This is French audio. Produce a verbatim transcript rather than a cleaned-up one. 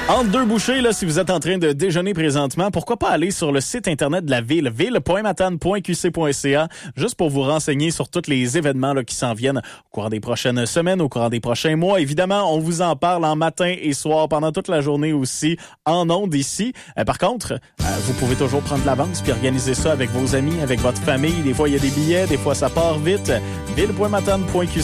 Entre deux bouchées, là, si vous êtes en train de déjeuner présentement, pourquoi pas aller sur le site internet de la ville, ville point matane point q c point c a, juste pour vous renseigner sur tous les événements là, qui s'en viennent au cours des prochaines semaines, au cours des prochains mois. Évidemment, on vous en parle en matin et soir, pendant toute la journée aussi, en ondes ici. Euh, par contre, euh, vous pouvez toujours prendre l'avance puis organiser ça avec vos amis, avec votre famille. Des fois, il y a des billets, des fois, ça part vite. ville point matane point q c point c a